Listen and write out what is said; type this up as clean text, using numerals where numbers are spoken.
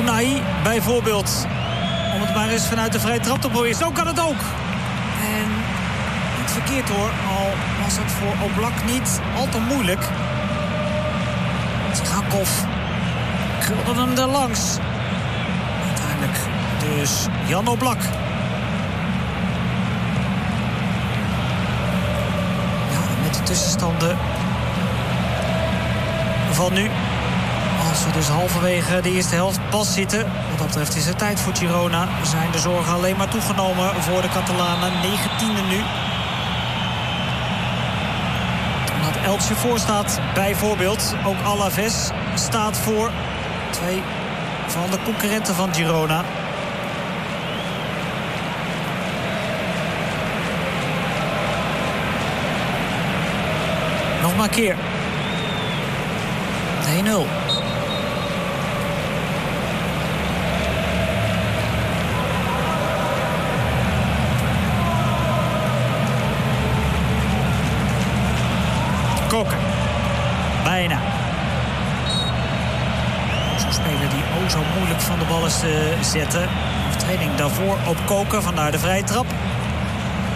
Unai bijvoorbeeld. Om het maar eens vanuit de vrije trap te proberen. Zo kan het ook. En niet verkeerd hoor. Al was het voor Oblak niet al te moeilijk. Tsigakov krulde hem er langs. Uiteindelijk dus Jan Oblak. Ja, met de tussenstanden van nu. Als we dus halverwege de eerste helft pas zitten. Wat dat betreft is het tijd voor Girona. Zijn de zorgen alleen maar toegenomen voor de Catalanen. 19e nu. Omdat Elche voor staat bijvoorbeeld. Ook Alaves staat voor. 2 van de concurrenten van Girona. Nog maar een keer. 1-0. Koken. Bijna. Zo'n speler die zo moeilijk van de bal is te zetten. Training daarvoor op Koken, vandaar de vrije trap.